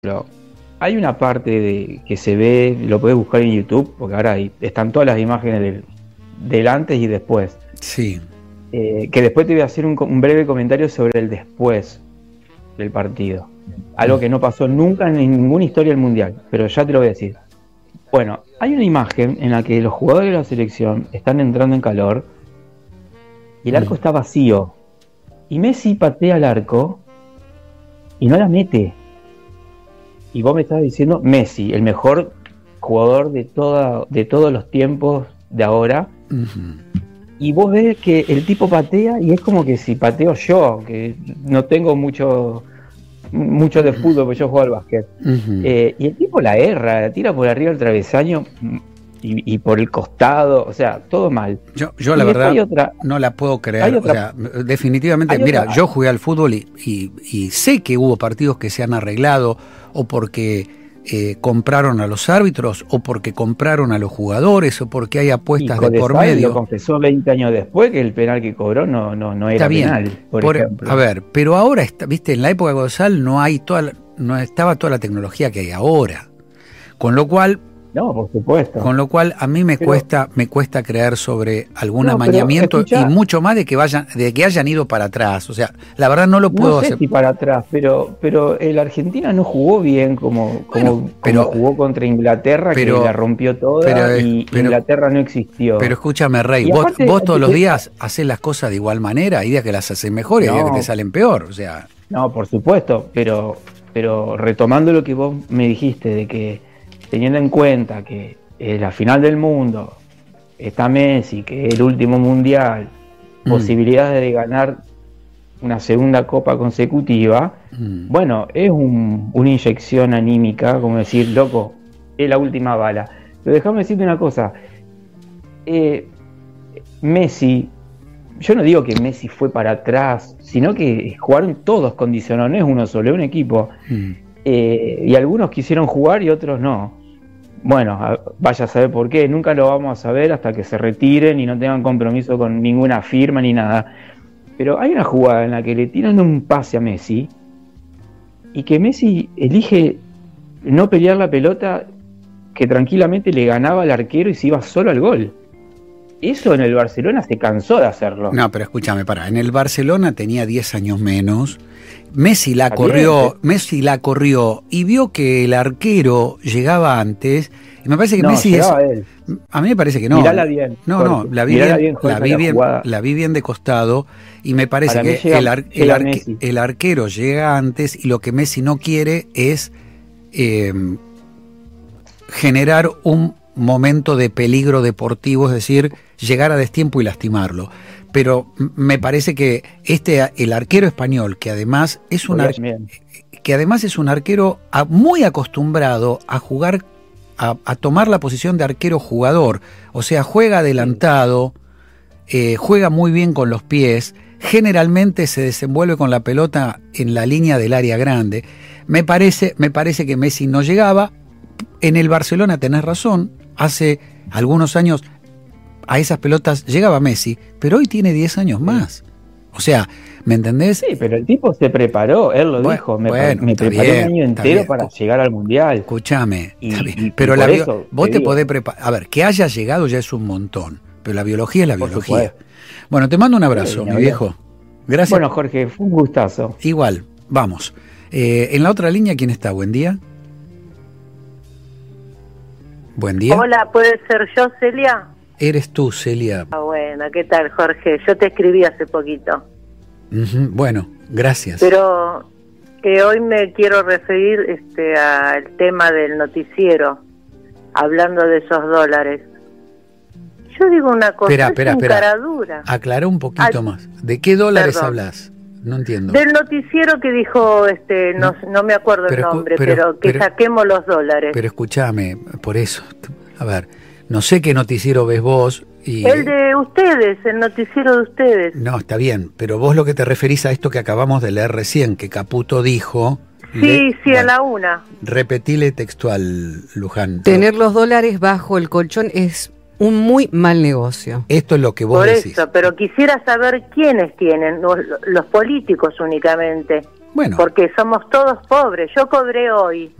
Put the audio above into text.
Pero hay una parte que se ve, lo puedes buscar en YouTube, porque ahora están todas las imágenes del antes y después. Sí. Que después te voy a hacer un breve comentario sobre el después del partido. Algo que no pasó nunca en ninguna historia del Mundial, pero ya te lo voy a decir. Bueno, hay una imagen en la que los jugadores de la selección están entrando en calor y el arco está vacío. Y Messi patea al arco y no la mete. Y vos me estás diciendo Messi, el mejor jugador de todos los tiempos de ahora. Y vos ves que el tipo patea y es como que si pateo yo, que no tengo mucho de fútbol, porque yo juego al básquet. Y el tipo la erra, la tira por arriba del travesaño y por el costado, o sea, todo mal. Yo la verdad no la puedo creer. O sea, definitivamente, mira, yo jugué al fútbol y sé que hubo partidos que se han arreglado o porque compraron a los árbitros o porque compraron a los jugadores o porque hay apuestas de por medio. Lo confesó 20 años después que el penal que cobró no era penal, por ejemplo. A ver, pero ahora, viste, en la época de Gonzalo no estaba toda la tecnología que hay ahora. Con lo cual... No, por supuesto. Con lo cual a mí me cuesta creer sobre algún amañamiento y mucho más de que hayan ido para atrás. O sea, la verdad no lo puedo hacer. No sé si para atrás, pero el Argentina no jugó bien como jugó contra Inglaterra, que la rompió toda y Inglaterra no existió. Pero escúchame, Rey, vos todos los días hacés las cosas de igual manera, hay días que las haces mejor y hay días que te salen peor. O sea. No, por supuesto, pero retomando lo que vos me dijiste de que teniendo en cuenta que la final del mundo está Messi, que es el último mundial, posibilidades de ganar una segunda copa consecutiva, bueno, es una inyección anímica, como decir, loco, es la última bala. Pero déjame decirte una cosa, Messi, yo no digo que Messi fue para atrás, sino que jugaron todos condicionados, no es uno solo, es un equipo. Y algunos quisieron jugar y otros no. Bueno, vaya a saber por qué, nunca lo vamos a saber hasta que se retiren y no tengan compromiso con ninguna firma ni nada. Pero hay una jugada en la que le tiran un pase a Messi y que Messi elige no pelear la pelota, que tranquilamente le ganaba al arquero y se iba solo al gol. Eso en el Barcelona se cansó de hacerlo. No, pero escúchame, en el Barcelona tenía 10 años menos. Messi la corrió y vio que el arquero llegaba antes. Y me parece que Messi es. A mí me parece que no. Mirala bien. No, la vi bien de costado. Y me parece que el arquero llega antes y lo que Messi no quiere es generar un momento de peligro deportivo, es decir, llegar a destiempo y lastimarlo. Pero me parece que el arquero español, que además es un arquero muy acostumbrado a jugar, a tomar la posición de arquero jugador, o sea, juega adelantado, juega muy bien con los pies, generalmente se desenvuelve con la pelota en la línea del área grande. Me parece que Messi no llegaba. En el Barcelona tenés razón, hace algunos años a esas pelotas llegaba Messi, pero hoy tiene 10 años más. O sea, ¿me entendés? Sí, pero el tipo se preparó, él lo dijo, me preparé un año entero para llegar al Mundial. Escúchame, pero vos te podés preparar. A ver, que haya llegado ya es un montón, pero la biología es la biología. Supuesto. Bueno, te mando un abrazo, mi viejo. Gracias. Bueno, Jorge, fue un gustazo. Igual, vamos. En la otra línea, ¿quién está? Buen día. Buen día. Hola, ¿puede ser yo, Celia? Eres tú, Celia. Bueno, ¿qué tal, Jorge? Yo te escribí hace poquito. Bueno, gracias. Pero hoy me quiero referir al tema del noticiero, hablando de esos dólares. Yo digo una cosa, espera. caradura. Aclara un poquito más. ¿De qué dólares hablas? No entiendo. Del noticiero que dijo, no me acuerdo el nombre, pero saquemos los dólares. Pero escúchame, por eso, a ver, no sé qué noticiero ves vos. El de ustedes, el noticiero de ustedes. No, está bien, pero vos lo que te referís a esto que acabamos de leer recién, que Caputo dijo... Sí, a la una. Repetile textual, Luján. Tener los dólares bajo el colchón es un muy mal negocio. Esto es lo que vos decís. Por eso, pero quisiera saber quiénes tienen, los políticos únicamente. Bueno. Porque somos todos pobres. Yo cobré hoy